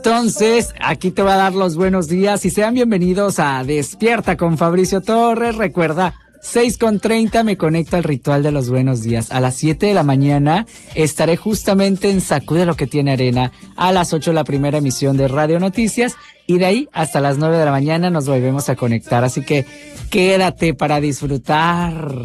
Entonces, aquí te voy a dar los buenos días y sean bienvenidos a Despierta con Fabricio Torres. Recuerda, 6:30 me conecto al ritual de los buenos días. A las 7 de la mañana estaré justamente en Sacude lo que tiene arena. A las 8 la primera emisión de Radio Noticias y de ahí hasta las 9 de la mañana nos volvemos a conectar. Así que quédate para disfrutar.